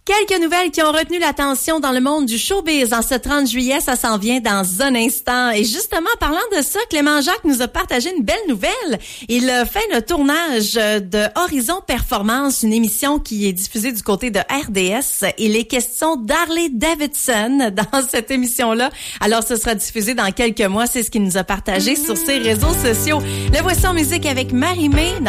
Quelques nouvelles qui ont retenu l'attention dans le monde du showbiz en ce 30 juillet, ça s'en vient dans un instant. Et justement, parlant de ça, Clément Jacques nous a partagé une belle nouvelle. Il a fait le tournage de Horizon Performance, une émission qui est diffusée du côté de RDS. Il est question d'Harley Davidson dans cette émission-là. Alors, ce sera diffusé dans quelques mois. C'est ce qu'il nous a partagé sur ses réseaux sociaux. Le voici en musique avec Marie-Mé.